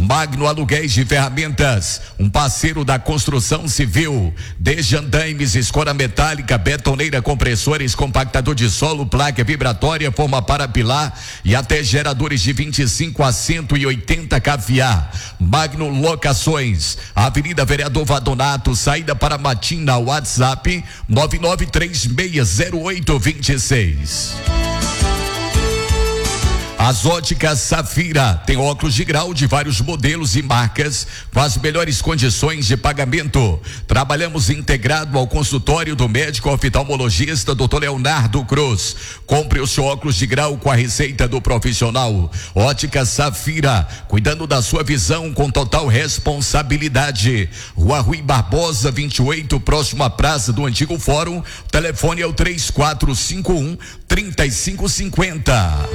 Magno Aluguéis de Ferramentas, um parceiro da construção civil, desde andaimes, escora metálica, betoneira, compressores, compactador de solo, placa vibratória, forma para pilar e até geradores de 25 a 180 kVA. Magno Locações, Avenida Vereador Vadonato, saída para Matina, WhatsApp 99360826. As Óticas Safira tem óculos de grau de vários modelos e marcas com as melhores condições de pagamento. Trabalhamos integrado ao consultório do médico oftalmologista Dr. Leonardo Cruz. Compre o seu óculos de grau com a receita do profissional. Óticas Safira, cuidando da sua visão com total responsabilidade. Rua Rui Barbosa 28, próximo à Praça do Antigo Fórum. O telefone é o 3451-3550.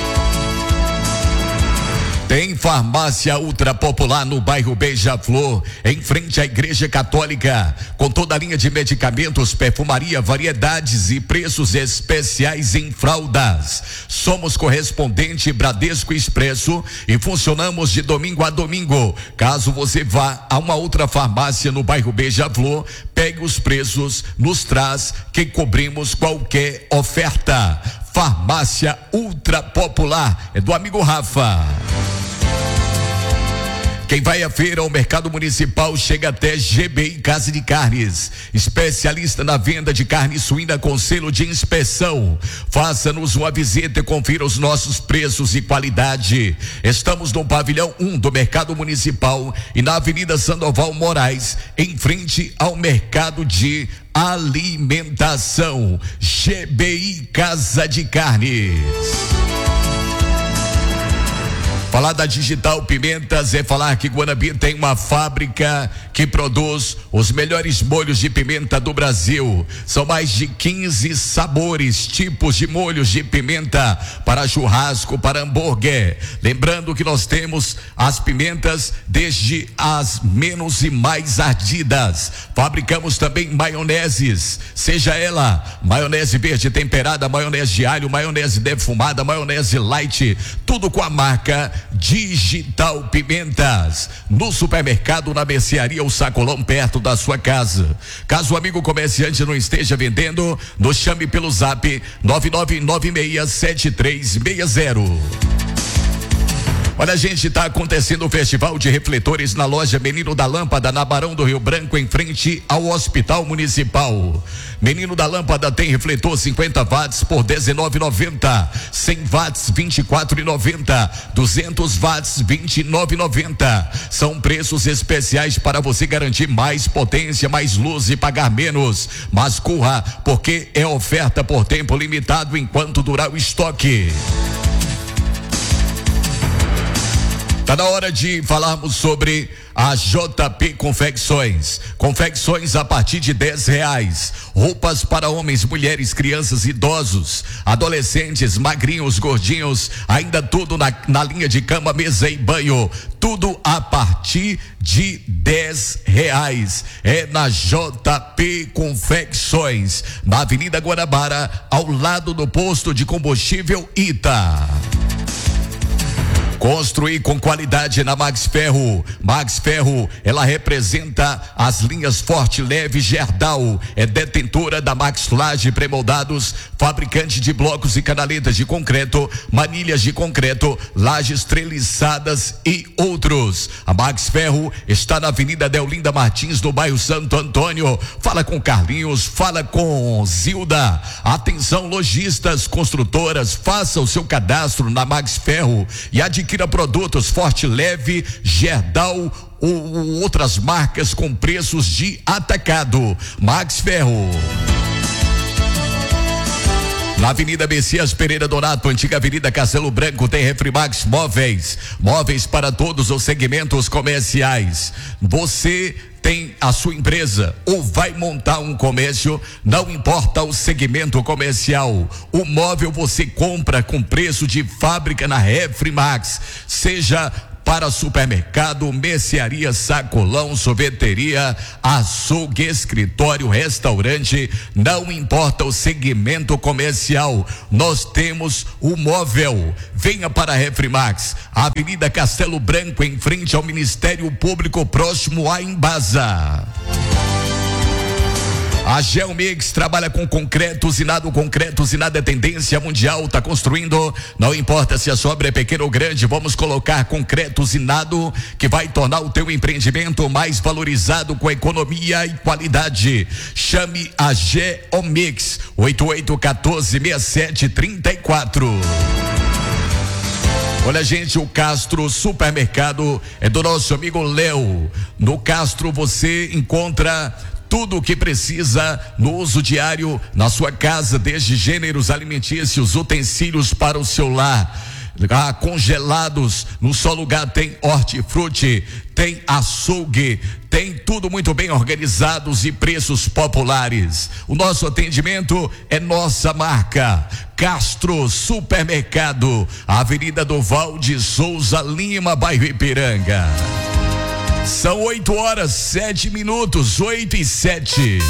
Tem farmácia ultra popular no bairro Beija-Flor, em frente à Igreja Católica, com toda a linha de medicamentos, perfumaria, variedades e preços especiais em fraldas. Somos correspondente Bradesco Expresso e funcionamos de domingo a domingo. Caso você vá a uma outra farmácia no bairro Beija-Flor, pegue os preços, nos traz que cobrimos qualquer oferta. Farmácia ultra popular é do amigo Rafa. Quem vai à feira ao mercado municipal chega até GBI Casa de Carnes, especialista na venda de carne suína com selo de inspeção. Faça-nos uma visita e confira os nossos preços e qualidade. Estamos no pavilhão 1 do mercado municipal e na Avenida Sandoval Moraes, em frente ao mercado de alimentação. GBI Casa de Carnes. Falar da Digital Pimentas é falar que Guanambi tem uma fábrica que produz os melhores molhos de pimenta do Brasil. São mais de 15 sabores, tipos de molhos de pimenta para churrasco, para hambúrguer. Lembrando que nós temos as pimentas desde as menos e mais ardidas. Fabricamos também maioneses, seja ela maionese verde temperada, maionese de alho, maionese defumada, maionese light, tudo com a marca Digital Pimentas. No supermercado, na mercearia ou sacolão perto da sua casa. Caso o amigo comerciante não esteja vendendo, nos chame pelo zap 99967360. Olha, gente, está acontecendo o Festival de Refletores na loja Menino da Lâmpada, na Barão do Rio Branco, em frente ao Hospital Municipal. Menino da Lâmpada tem refletor 50 watts por R$19,90, 100 watts R$24,90, 200 watts R$29,90. São preços especiais para você garantir mais potência, mais luz e pagar menos. Mas corra, porque é oferta por tempo limitado enquanto durar o estoque. Tá na hora de falarmos sobre a JP Confecções. Confecções a partir de R$10. Roupas para homens, mulheres, crianças, idosos, adolescentes, magrinhos, gordinhos, ainda tudo na linha de cama, mesa e banho. Tudo a partir de R$10. É na JP Confecções, na Avenida Guanabara, ao lado do posto de combustível Ita. Construir com qualidade na Max Ferro. Max Ferro, ela representa as linhas Forte, Leve, Gerdau. É detentora da Max Laje Premoldados, fabricante de blocos e canaletas de concreto, manilhas de concreto, lajes treliçadas e outros. A Max Ferro está na Avenida Deolinda Martins, no bairro Santo Antônio. Fala com Carlinhos, fala com Zilda. Atenção, lojistas, construtoras, faça o seu cadastro na Max Ferro e adquira produtos Forte, Leve, Gerdau ou outras marcas com preços de atacado. Max Ferro. Na Avenida Messias Pereira Donato, antiga Avenida Castelo Branco, tem Refrimax Móveis. Móveis para todos os segmentos comerciais. Você tem a sua empresa ou vai montar um comércio, não importa o segmento comercial, o móvel você compra com preço de fábrica na Refrimax, seja para supermercado, mercearia, sacolão, sorveteria, açougue, escritório, restaurante, não importa o segmento comercial, nós temos o móvel. Venha para a Refrimax, Avenida Castelo Branco, em frente ao Ministério Público, próximo à Embasa. A Geomix trabalha com concreto usinado. Concreto usinado é tendência mundial, tá construindo, não importa se a sua obra é pequena ou grande, vamos colocar concreto usinado que vai tornar o teu empreendimento mais valorizado com economia e qualidade. Chame a Geomix, 88146734. Olha, gente, o Castro Supermercado é do nosso amigo Léo. No Castro você encontra tudo o que precisa no uso diário na sua casa, desde gêneros alimentícios, utensílios para o seu lar. Congelados, no só lugar tem hortifruti, tem açougue, tem tudo muito bem organizados e preços populares. O nosso atendimento é nossa marca. Castro Supermercado, Avenida Duval de Souza Lima, bairro Ipiranga. São 8h07, 8h07.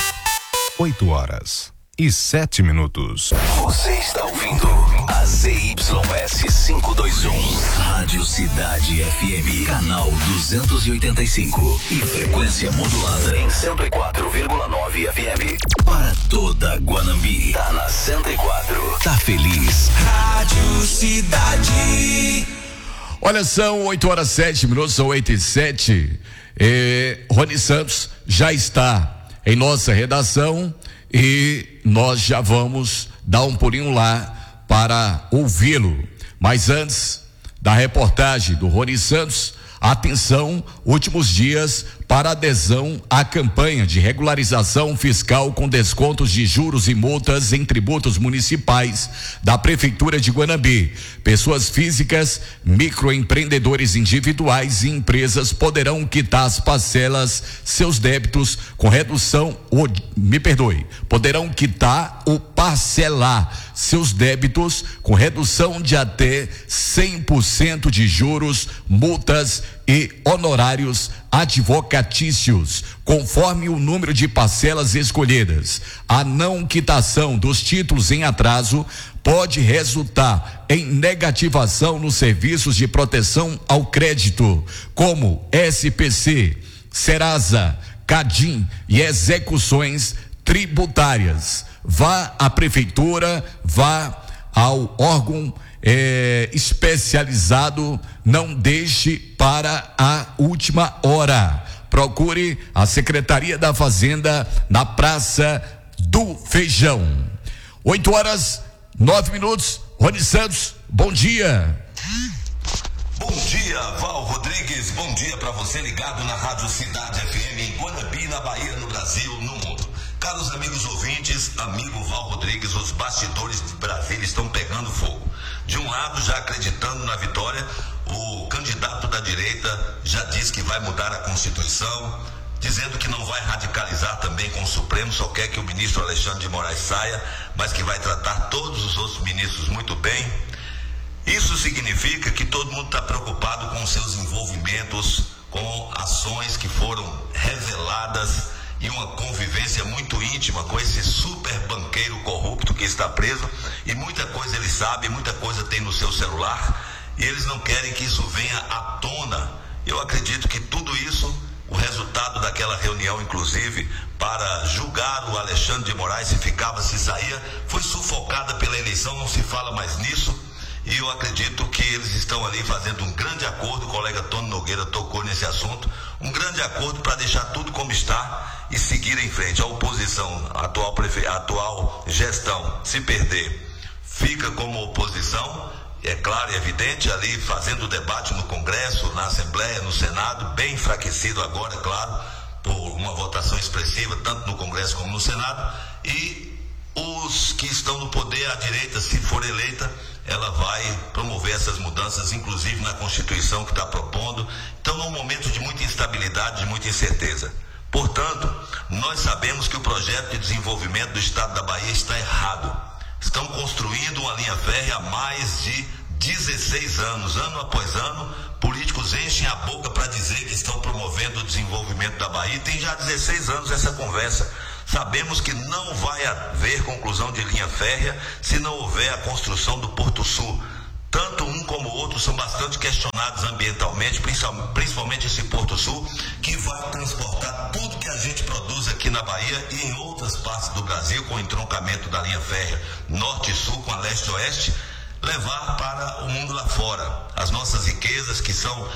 8h07. Você está ouvindo a ZYS 521, Rádio Cidade FM, canal 285 e frequência modulada em 104,9 FM. Para toda Guanambi, tá na 104. Tá feliz? Rádio Cidade. Olha, são 8h07, são 8h07. Rony Santos já está em nossa redação e nós já vamos dar um pulinho lá para ouvi-lo. Mas antes da reportagem do Rony Santos, atenção, últimos dias para adesão à campanha de regularização fiscal com descontos de juros e multas em tributos municipais da Prefeitura de Guanambi. Pessoas físicas, microempreendedores individuais e empresas poderão quitar as parcelas, seus débitos com redução, poderão quitar ou parcelar seus débitos com redução de até 100% de juros, multas e honorários advocatícios, conforme o número de parcelas escolhidas. A não quitação dos títulos em atraso pode resultar em negativação nos serviços de proteção ao crédito, como SPC, Serasa, Cadim e execuções tributárias. Vá à prefeitura, vá ao órgão especializado, não deixe para a última hora. Procure a Secretaria da Fazenda na Praça do Feijão. 8h09. Rony Santos, bom dia. Bom dia, Val Rodrigues. Bom dia para você ligado na Rádio Cidade FM em Guanambi, na Bahia, no Brasil, no mundo. Caros amigos ouvintes, amigo Val Rodrigues, os bastidores de Brasília estão pegando fogo. De um lado, já acreditando na vitória, o candidato da direita já diz que vai mudar a Constituição, dizendo que não vai radicalizar também com o Supremo, só quer que o ministro Alexandre de Moraes saia, mas que vai tratar todos os outros ministros muito bem. Isso significa que todo mundo está preocupado com seus envolvimentos, com ações que foram reveladas e uma convivência muito íntima com esse super banqueiro corrupto que está preso, e muita coisa ele sabe, muita coisa tem no seu celular, e eles não querem que isso venha à tona. Eu acredito que tudo isso, o resultado daquela reunião, inclusive, para julgar o Alexandre de Moraes, se ficava, se saía, foi sufocada pela eleição, não se fala mais nisso. E eu acredito que eles estão ali fazendo um grande acordo, o colega Tony Nogueira tocou nesse assunto, um grande acordo para deixar tudo como está e seguir em frente. A oposição, a atual gestão, se perder, fica como oposição, é claro e evidente, ali fazendo o debate no Congresso, na Assembleia, no Senado, bem enfraquecido agora, é claro, por uma votação expressiva, tanto no Congresso como no Senado, e os que estão no poder, a direita, se for eleita, ela vai promover essas mudanças, inclusive na Constituição que está propondo. Então, num momento de muita instabilidade, de muita incerteza. Portanto, nós sabemos que o projeto de desenvolvimento do Estado da Bahia está errado. Estão construindo uma linha férrea há mais de 16 anos, ano após ano, políticos políticos enchem a boca para dizer que estão promovendo o desenvolvimento da Bahia. Tem já 16 anos essa conversa. Sabemos que não vai haver conclusão de linha férrea se não houver a construção do Porto Sul. Tanto um como o outro são bastante questionados ambientalmente, principalmente esse Porto Sul, que vai transportar tudo que a gente produz aqui na Bahia e em outras partes do Brasil, com o entroncamento da linha férrea norte e sul com a leste-oeste, levar para o mundo lá fora. As nossas riquezas que são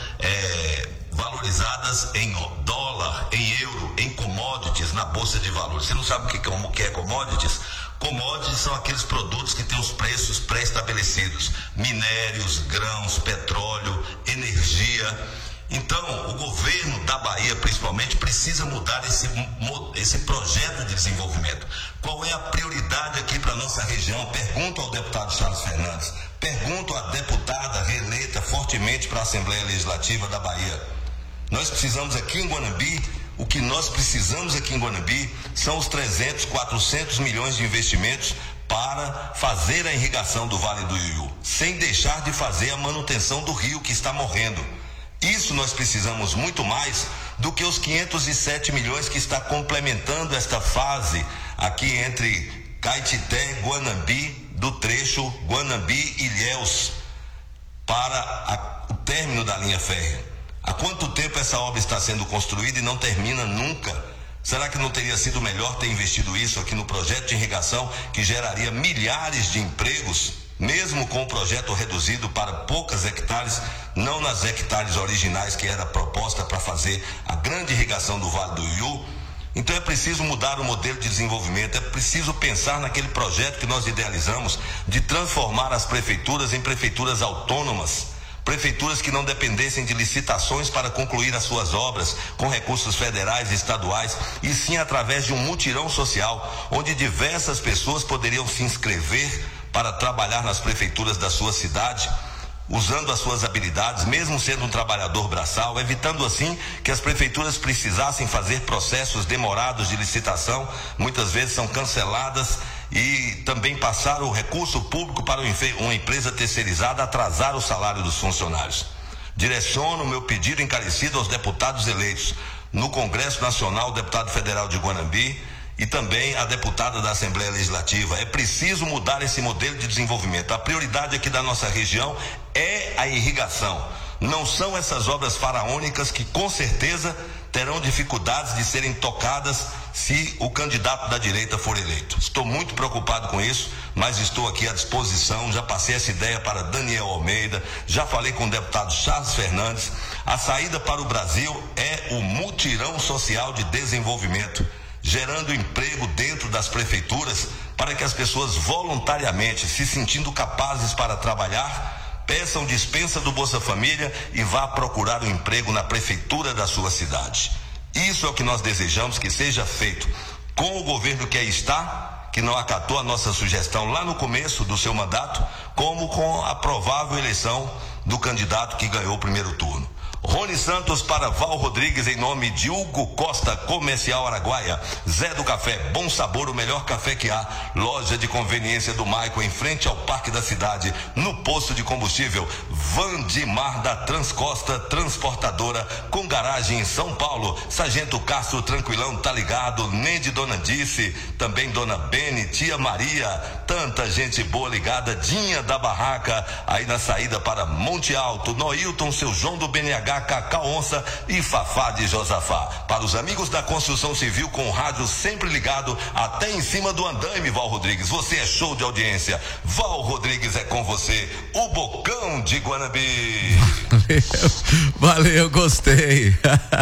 valorizadas em dólar, em euro, em commodities, na bolsa de valores. Você não sabe o que é commodities? Commodities são aqueles produtos que têm os preços pré-estabelecidos: minérios, grãos, petróleo, energia. Então, o governo da Bahia, principalmente, precisa mudar esse projeto de desenvolvimento. Qual é a prioridade aqui para a nossa região? Pergunto ao deputado Charles Fernandes, pergunto à deputada reeleita fortemente para a Assembleia Legislativa da Bahia. Nós precisamos aqui em Guanabi, o que nós precisamos aqui em Guanabi são os 300, 400 milhões de investimentos para fazer a irrigação do Vale do Iuiú, sem deixar de fazer a manutenção do rio que está morrendo. Isso nós precisamos muito mais do que os 507 milhões que está complementando esta fase aqui entre Caetité e Guanabi, do trecho Guanabi-Ilhéus, para o término da linha férrea. Há quanto tempo essa obra está sendo construída e não termina nunca? Será que não teria sido melhor ter investido isso aqui no projeto de irrigação, que geraria milhares de empregos, mesmo com o projeto reduzido para poucas hectares, não nas hectares originais que era proposta para fazer a grande irrigação do Vale do Iuiú? Então é preciso mudar o modelo de desenvolvimento, é preciso pensar naquele projeto que nós idealizamos de transformar as prefeituras em prefeituras autônomas, prefeituras que não dependessem de licitações para concluir as suas obras com recursos federais e estaduais, e sim através de um mutirão social, onde diversas pessoas poderiam se inscrever para trabalhar nas prefeituras da sua cidade, usando as suas habilidades, mesmo sendo um trabalhador braçal, evitando assim que as prefeituras precisassem fazer processos demorados de licitação, muitas vezes são canceladas, e também passar o recurso público para uma empresa terceirizada, atrasar o salário dos funcionários. Direciono o meu pedido encarecido aos deputados eleitos no Congresso Nacional, o deputado federal de Guanabi e também a deputada da Assembleia Legislativa. É preciso mudar esse modelo de desenvolvimento. A prioridade aqui da nossa região é a irrigação. Não são essas obras faraônicas que com certeza terão dificuldades de serem tocadas se o candidato da direita for eleito. Estou muito preocupado com isso, mas estou aqui à disposição. Já passei essa ideia para Daniel Almeida, já falei com o deputado Charles Fernandes. A saída para o Brasil é o mutirão social de desenvolvimento, gerando emprego dentro das prefeituras para que as pessoas voluntariamente, se sentindo capazes para trabalhar, peçam dispensa do Bolsa Família e vá procurar um emprego na prefeitura da sua cidade. Isso é o que nós desejamos que seja feito com o governo que aí está, que não acatou a nossa sugestão lá no começo do seu mandato, como com a provável eleição do candidato que ganhou o primeiro turno. Rony Santos para Val Rodrigues, em nome de Hugo Costa, Comercial Araguaia, Zé do Café, bom sabor, o melhor café que há, loja de conveniência do Maico, em frente ao Parque da Cidade, no posto de combustível, Vandimar da Transcosta, transportadora, com garagem em São Paulo, Sargento Castro Tranquilão, tá ligado, Neide Dona Dice, também Dona Bene, Tia Maria, tanta gente boa ligada, Dinha da Barraca, aí na saída para Monte Alto, Noilton, seu João do BNH, Cacá Onça e Fafá de Josafá. Para os amigos da construção civil, com o rádio sempre ligado, até em cima do andaime, Val Rodrigues, você é show de audiência. Val Rodrigues é com você, o Bocão de Guanabi. Valeu, gostei.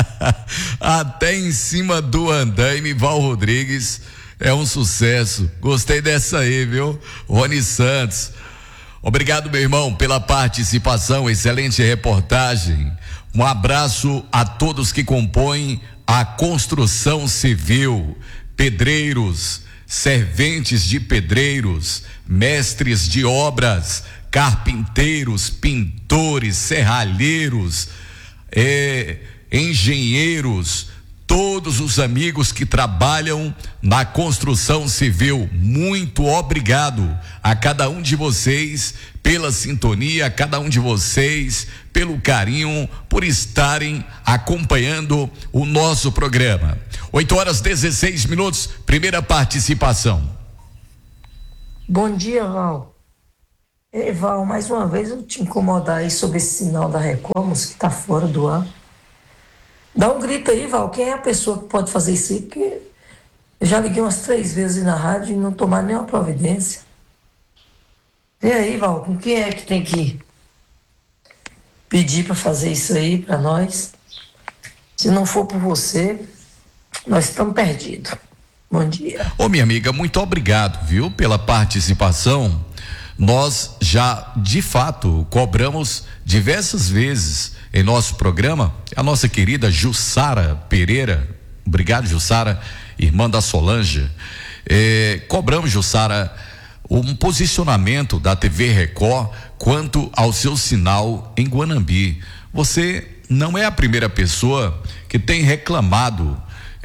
Até em cima do andaime, Val Rodrigues é um sucesso. Gostei dessa aí, viu? Rony Santos. Obrigado, meu irmão, pela participação, excelente reportagem. Um abraço a todos que compõem a construção civil, pedreiros, serventes de pedreiros, mestres de obras, carpinteiros, pintores, serralheiros, engenheiros, todos os amigos que trabalham na construção civil, muito obrigado a cada um de vocês pela sintonia, a cada um de vocês pelo carinho, por estarem acompanhando o nosso programa. 8h16, primeira participação. Bom dia, Val. Val, mais uma vez eu te incomodar aí sobre esse sinal da Record, que está fora do ar. Dá um grito aí, Val, quem é a pessoa que pode fazer isso aí? Porque eu já liguei umas 3 vezes na rádio e não tomaram nenhuma providência. E aí, Val, com quem é que tem que pedir para fazer isso aí para nós? Se não for por você, nós estamos perdidos. Bom dia. Ô, minha amiga, muito obrigado, viu, pela participação. Nós já, de fato, cobramos diversas vezes em nosso programa a nossa querida Jussara Pereira. Obrigado, Jussara, irmã da Solange. Cobramos, Jussara, um posicionamento da TV Record quanto ao seu sinal em Guanambi. Você não é a primeira pessoa que tem reclamado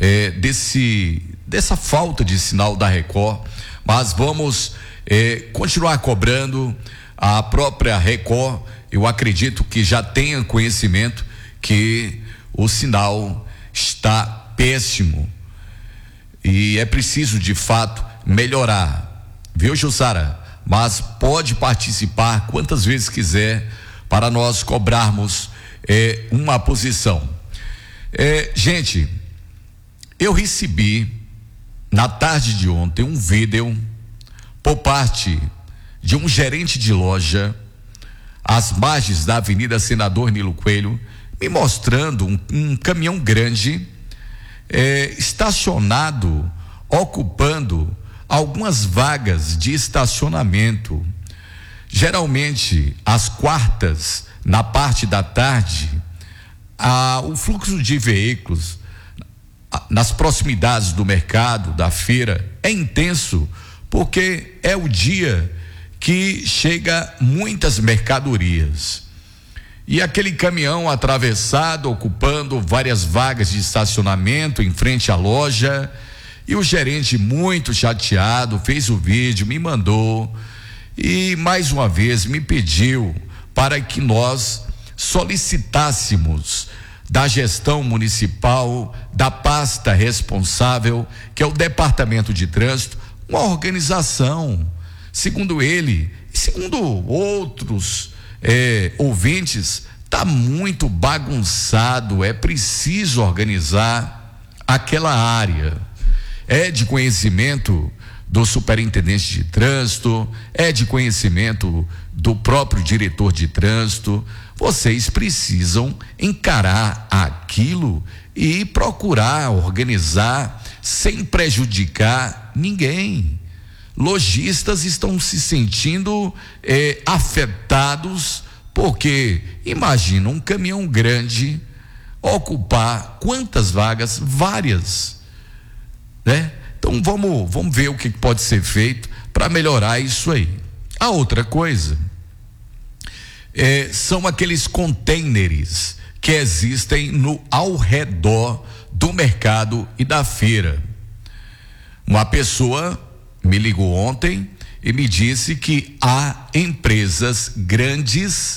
dessa falta de sinal da Record, mas vamos continuar cobrando. A própria Record, eu acredito que já tenha conhecimento que o sinal está péssimo e é preciso de fato melhorar, viu, Jussara? Mas pode participar quantas vezes quiser para nós cobrarmos uma posição. Gente, eu recebi na tarde de ontem um vídeo por parte de um gerente de loja às margens da Avenida Senador Nilo Coelho, me mostrando um caminhão grande estacionado, ocupando algumas vagas de estacionamento. Geralmente, às quartas, na parte da tarde, o fluxo de veículos nas proximidades do mercado, da feira, é intenso, porque é o dia que chega muitas mercadorias. E aquele caminhão atravessado, ocupando várias vagas de estacionamento em frente à loja, e o gerente, muito chateado, fez o vídeo, me mandou e mais uma vez me pediu para que nós solicitássemos da gestão municipal, da pasta responsável, que é o Departamento de Trânsito, uma organização. Segundo ele, e segundo outros ouvintes, está muito bagunçado, é preciso organizar aquela área. É de conhecimento do superintendente de trânsito, é de conhecimento do próprio diretor de trânsito. Vocês precisam encarar aquilo e procurar organizar sem prejudicar ninguém. Lojistas estão se sentindo afetados, porque imagina um caminhão grande ocupar quantas vagas? Várias, né? Então vamos ver o que pode ser feito para melhorar isso aí. A outra coisa são aqueles containers que existem ao redor do mercado e da feira. Uma pessoa me ligou ontem e me disse que há empresas grandes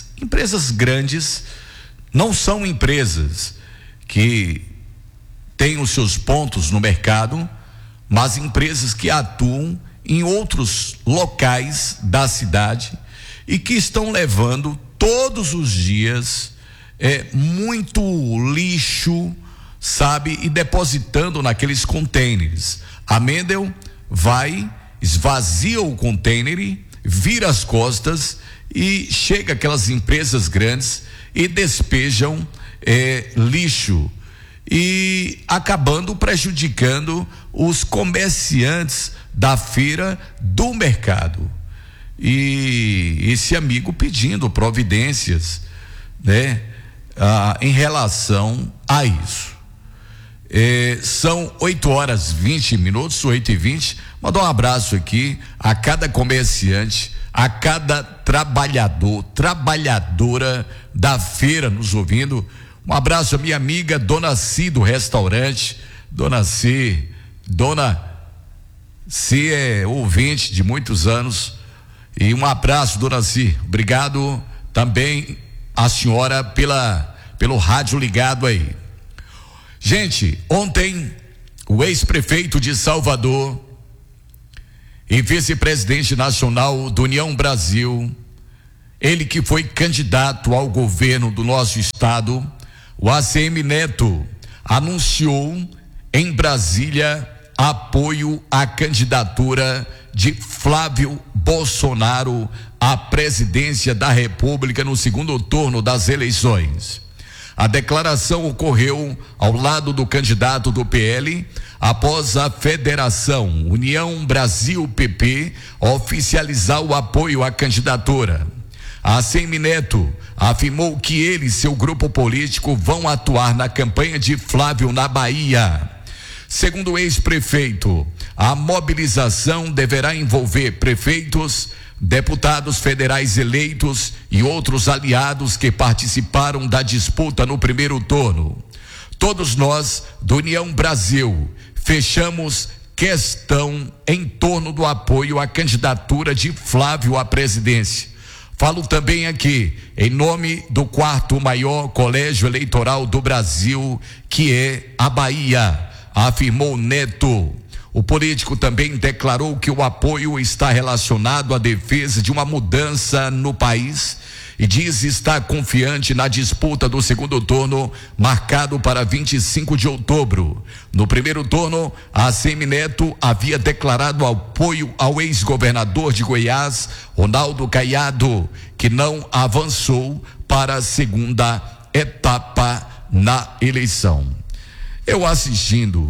não são empresas que têm os seus pontos no mercado, mas empresas que atuam em outros locais da cidade e que estão levando todos os dias muito lixo, sabe, e depositando naqueles containers. A Mendel vai, esvazia o container, vira as costas e chega aquelas empresas grandes e despejam lixo e acabando prejudicando os comerciantes da feira, do mercado. E esse amigo pedindo providências, né, em relação a isso. São 8h20, 8h20. Mandar um abraço aqui a cada comerciante, a cada trabalhadora da feira nos ouvindo. Um abraço à minha amiga Dona C do restaurante. Dona C é ouvinte de muitos anos. E um abraço, Dona C. Obrigado também a senhora pelo rádio ligado aí. Gente, ontem o ex-prefeito de Salvador e vice-presidente nacional do União Brasil, ele que foi candidato ao governo do nosso estado, o ACM Neto, anunciou em Brasília apoio à candidatura de Flávio Bolsonaro à presidência da República no segundo turno das eleições. A declaração ocorreu ao lado do candidato do PL, após a Federação União Brasil PP oficializar o apoio à candidatura. A ACM Neto afirmou que ele e seu grupo político vão atuar na campanha de Flávio na Bahia. Segundo o ex-prefeito, a mobilização deverá envolver prefeitos, deputados federais eleitos e outros aliados que participaram da disputa no primeiro turno. Todos nós, do União Brasil, fechamos questão em torno do apoio à candidatura de Flávio à presidência. Falo também aqui em nome do 4º maior colégio eleitoral do Brasil, que é a Bahia, afirmou Neto. O político também declarou que o apoio está relacionado à defesa de uma mudança no país e diz estar confiante na disputa do segundo turno, marcado para 25 de outubro. No primeiro turno, a ACM Neto havia declarado apoio ao ex-governador de Goiás, Ronaldo Caiado, que não avançou para a segunda etapa na eleição. Eu assistindo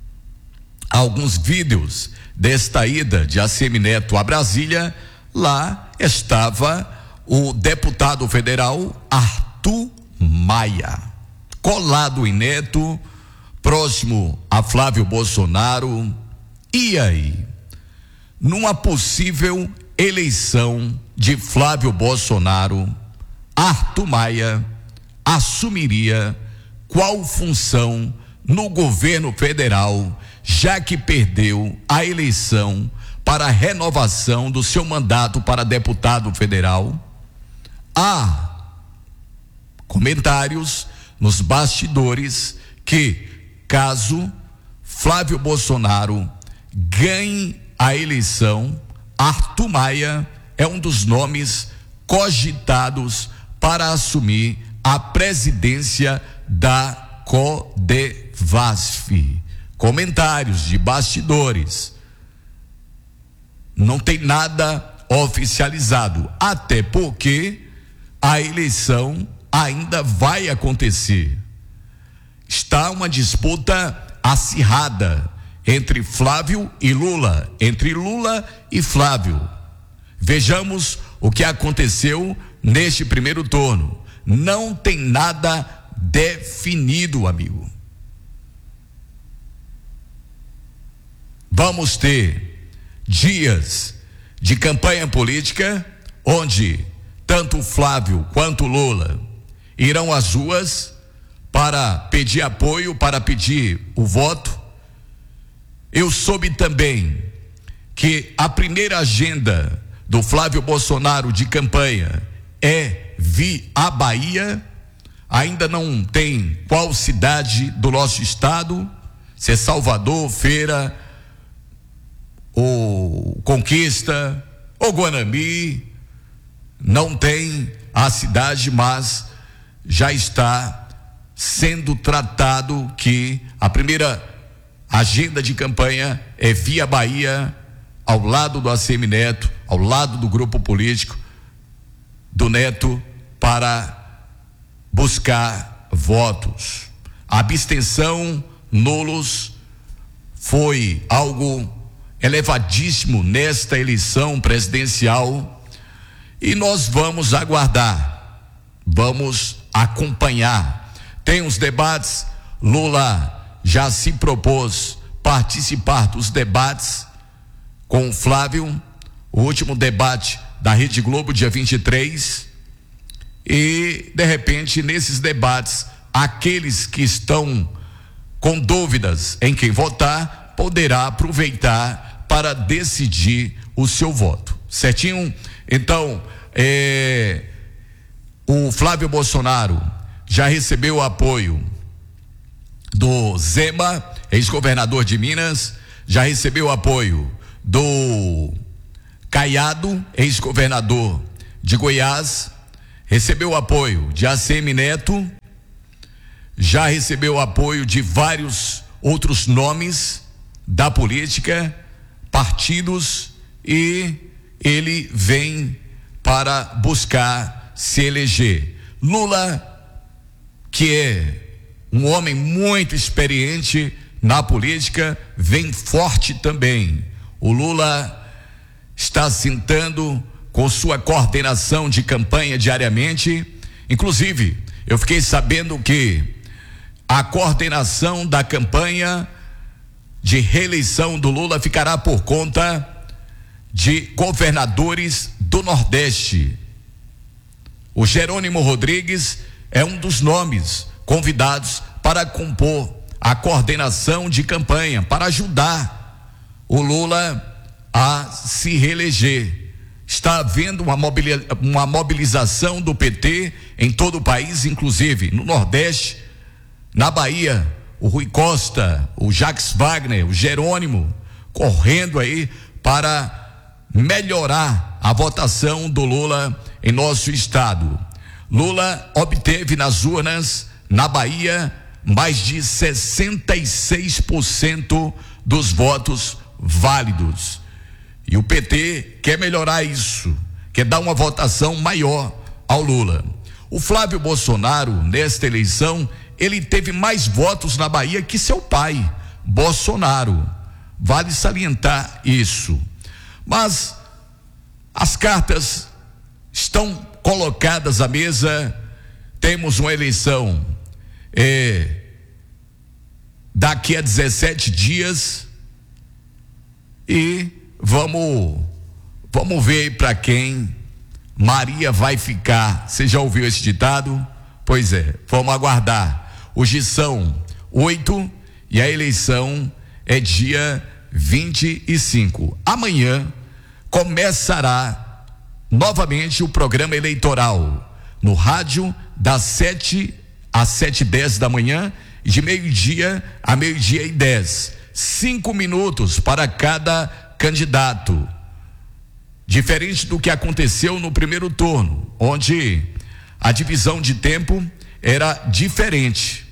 alguns vídeos desta ida de ACM Neto a Brasília, lá estava o deputado federal Arthur Maia, colado em Neto, próximo a Flávio Bolsonaro. E aí, numa possível eleição de Flávio Bolsonaro, Arthur Maia assumiria qual função no governo federal, já que perdeu a eleição para a renovação do seu mandato para deputado federal? Há comentários nos bastidores que, caso Flávio Bolsonaro ganhe a eleição, Arthur Maia é um dos nomes cogitados para assumir a presidência da Codevasf. Comentários de bastidores. Não tem nada oficializado, até porque a eleição ainda vai acontecer. Está uma disputa acirrada entre Flávio e Lula, entre Lula e Flávio. Vejamos o que aconteceu neste primeiro turno. Não tem nada definido, amigo. Vamos ter dias de campanha política onde tanto Flávio quanto Lula irão às ruas para pedir apoio, para pedir o voto. Eu soube também que a primeira agenda do Flávio Bolsonaro de campanha é vir à Bahia. Ainda não tem qual cidade do nosso estado, se é Salvador, Feira, ou Conquista, ou Guanambi. Não tem a cidade, mas já está sendo tratado que a primeira agenda de campanha é via Bahia, ao lado do ACM Neto, ao lado do grupo político do Neto, para buscar votos. A abstenção, nulos, foi algo elevadíssimo nesta eleição presidencial. E nós vamos aguardar, vamos acompanhar. Tem os debates, Lula já se propôs participar dos debates com o Flávio, o último debate da Rede Globo, dia 23, e de repente nesses debates aqueles que estão com dúvidas em quem votar, poderá aproveitar para decidir o seu voto. Certinho? Então, o Flávio Bolsonaro já recebeu o apoio do Zema, ex-governador de Minas, já recebeu o apoio do Caiado, ex-governador de Goiás, recebeu o apoio de ACM Neto, já recebeu o apoio de vários outros nomes da política, partidos, e ele vem para buscar se eleger. Lula, que é um homem muito experiente na política, vem forte também. O Lula está sentando com sua coordenação de campanha diariamente. Inclusive, eu fiquei sabendo que a coordenação da campanha de reeleição do Lula ficará por conta de governadores do Nordeste. O Jerônimo Rodrigues é um dos nomes convidados para compor a coordenação de campanha, para ajudar o Lula a se reeleger. Está havendo uma mobilização do PT em todo o país, inclusive no Nordeste, na Bahia, o Rui Costa, o Jacques Wagner, o Jerônimo, correndo aí para melhorar a votação do Lula em nosso estado. Lula obteve nas urnas, na Bahia, mais de 66% dos votos válidos. E o PT quer melhorar isso, quer dar uma votação maior ao Lula. O Flávio Bolsonaro, nesta eleição, ele teve mais votos na Bahia que seu pai, Bolsonaro. Vale salientar isso. Mas as cartas estão colocadas à mesa. Temos uma eleição daqui a 17 dias e vamos ver para quem Maria vai ficar. Você já ouviu esse ditado? Pois é, vamos aguardar. Hoje são 8 e a eleição é dia 25. Amanhã começará novamente o programa eleitoral no rádio das 7 às 7:10 da manhã e de meio-dia a 12:10. 5 minutos para cada candidato. Diferente do que aconteceu no primeiro turno, onde a divisão de tempo era diferente.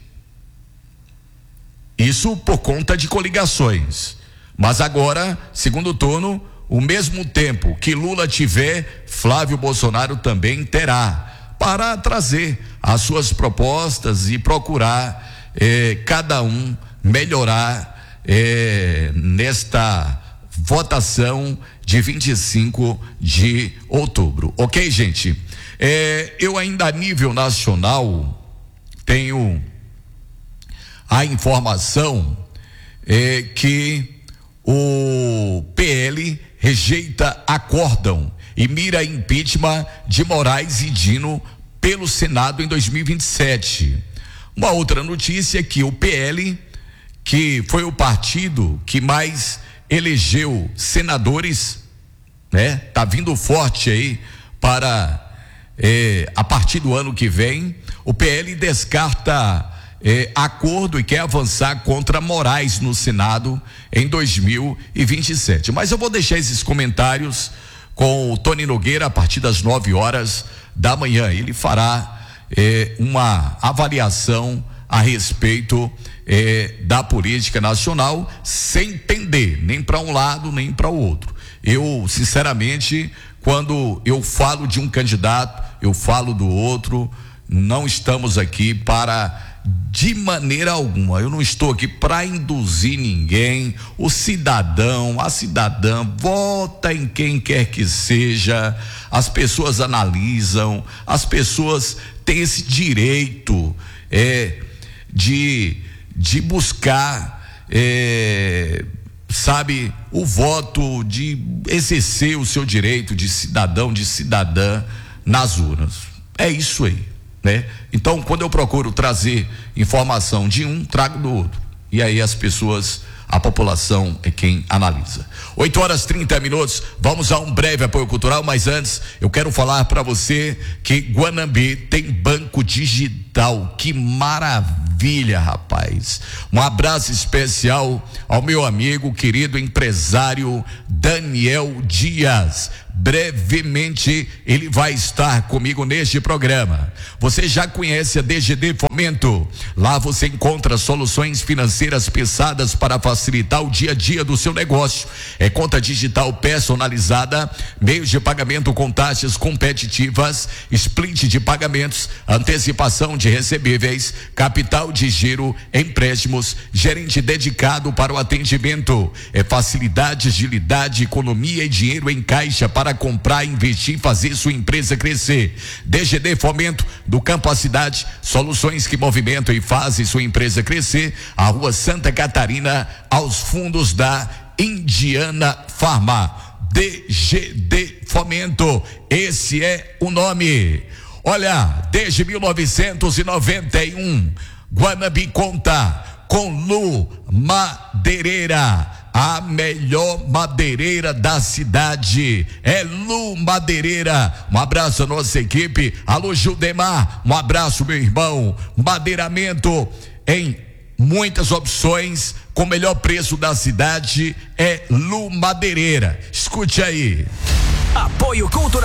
Isso por conta de coligações. Mas agora, segundo turno, o mesmo tempo que Lula tiver, Flávio Bolsonaro também terá, para trazer as suas propostas e procurar cada um melhorar nesta votação de 25 de outubro. Ok, gente? Eu ainda a nível nacional tenho a informação que o PL rejeita acórdão e mira impeachment de Moraes e Dino pelo Senado em 2027. Uma outra notícia é que o PL, que foi o partido que mais elegeu senadores, né? Tá vindo forte aí para a partir do ano que vem. O PL descarta acordo e quer avançar contra Moraes no Senado em 2027. Mas eu vou deixar esses comentários com o Tony Nogueira a partir das 9h da manhã. Ele fará uma avaliação a respeito da política nacional, sem pender nem para um lado nem para o outro. Eu, sinceramente, quando eu falo de um candidato, eu falo do outro. Não estamos aqui para, de maneira alguma, eu não estou aqui para induzir ninguém. O cidadão, a cidadã vota em quem quer que seja. As pessoas analisam, as pessoas têm esse direito de buscar, sabe, o voto, de exercer o seu direito de cidadão, de cidadã nas urnas. É isso aí. né? Então, quando eu procuro trazer informação de um, trago do outro. E aí as pessoas, a população é quem analisa. 8h30, vamos a um breve apoio cultural, mas antes eu quero falar para você que Guanambi tem banco digital. Que maravilha, rapaz. Um abraço especial ao meu amigo, querido empresário Daniel Dias. Brevemente ele vai estar comigo neste programa. Você já conhece a DGD Fomento? Lá você encontra soluções financeiras pensadas para facilitar o dia a dia do seu negócio. É conta digital personalizada, meios de pagamento com taxas competitivas, split de pagamentos, antecipação de recebíveis, capital de giro, empréstimos, gerente dedicado para o atendimento. É facilidade, agilidade, economia e dinheiro em caixa para comprar, investir e fazer sua empresa crescer. DGD Fomento, do campo à cidade, soluções que movimentam e fazem sua empresa crescer. A Rua Santa Catarina, aos fundos da Indiana Farma. DGD Fomento, esse é o nome. Olha, desde 1991, Guanambi conta com Lu Madeireira, a melhor madeireira da cidade. É Lu Madeireira. Um abraço à nossa equipe. Alô, Judemar, um abraço, meu irmão. Madeiramento em muitas opções, com o melhor preço da cidade, é Lu Madeireira. Escute aí. Apoio Cultural.